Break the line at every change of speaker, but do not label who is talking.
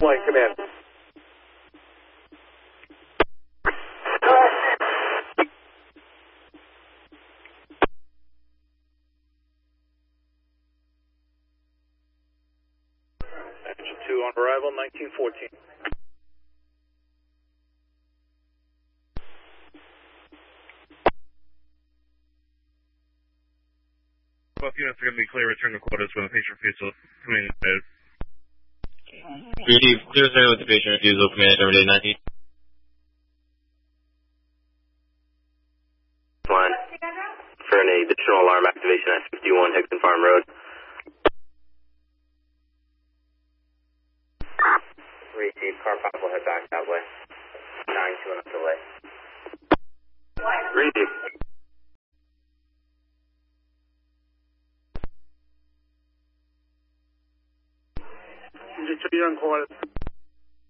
line, command.
Engine 2 on arrival, 1914.
Both units are going to be clear, return to quarters when the patient refusal coming in.
Receive clear center with the patient refusal, command every day 19. Line for an additional alarm activation at 51 Hickson Farm Road. Receive, car 5 will head back that way. 9-2 enough delay. Receive.
Engine 2, you're on quarters.